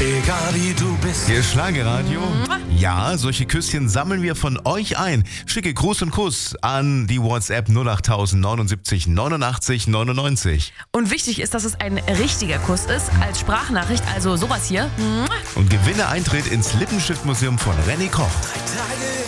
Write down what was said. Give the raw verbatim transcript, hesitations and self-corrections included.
egal wie du bist. Hier ist Schlagerradio. Ja, solche Küsschen sammeln wir von euch ein. Schicke Gruß und Kuss an die WhatsApp null acht tausend neunundsiebzig neunundachtzig neunundneunzig. Und wichtig ist, dass es ein richtiger Kuss ist, als Sprachnachricht, also sowas hier. Und gewinne Eintritt ins Lippenstiftmuseum von René Koch. Drei Tage